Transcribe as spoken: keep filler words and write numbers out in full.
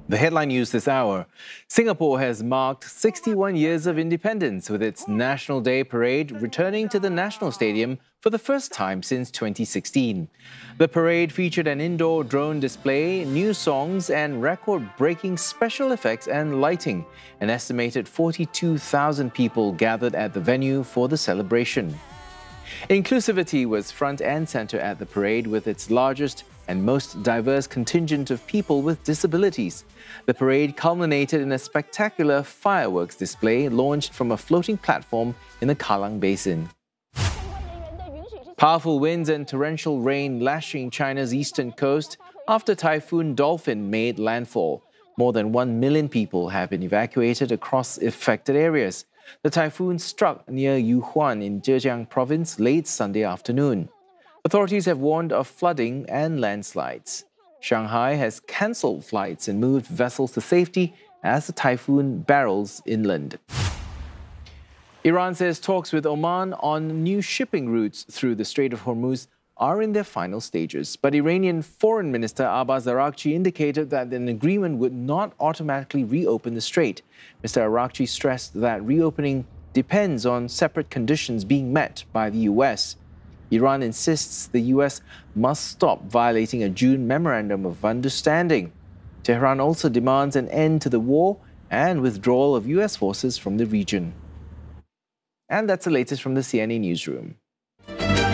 The headline news this hour. Singapore has marked sixty-one years of independence with its National Day parade returning to the National Stadium for the first time since twenty sixteen. The parade featured an indoor drone display, new songs and record-breaking special effects and lighting. An estimated forty-two thousand people gathered at the venue for the celebration. Inclusivity was front and center at the parade with its largest and most diverse contingent of people with disabilities. The parade culminated in a spectacular fireworks display launched from a floating platform in the Kallang Basin. Powerful winds and torrential rain lashing China's eastern coast after Typhoon Dolphin made landfall. More than one million people have been evacuated across affected areas. The typhoon struck near Yuhuan in Zhejiang province late Sunday afternoon. Authorities have warned of flooding and landslides. Shanghai has cancelled flights and moved vessels to safety as the typhoon barrels inland. Iran says talks with Oman on new shipping routes through the Strait of Hormuz are in their final stages. But Iranian Foreign Minister Abbas Araghchi indicated that an agreement would not automatically reopen the strait. Mister Araghchi stressed that reopening depends on separate conditions being met by the U S. Iran insists the U S must stop violating a June memorandum of understanding. Tehran also demands an end to the war and withdrawal of U S forces from the region. And that's the latest from the C N A newsroom.